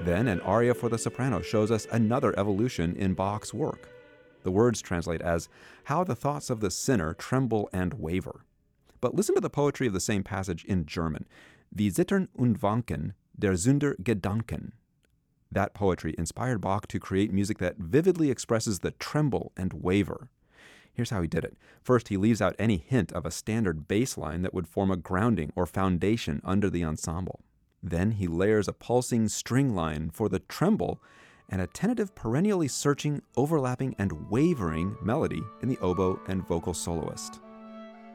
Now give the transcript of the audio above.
Then an aria for the soprano shows us another evolution in Bach's work. The words translate as, "How the thoughts of the sinner tremble and waver." But listen to the poetry of the same passage in German. Wie zittern und wanken der Sünder Gedanken. That poetry inspired Bach to create music that vividly expresses the tremble and waver. Here's how he did it. First, he leaves out any hint of a standard bass line that would form a grounding or foundation under the ensemble. Then he layers a pulsing string line for the tremble and a tentative, perennially searching, overlapping, and wavering melody in the oboe and vocal soloist.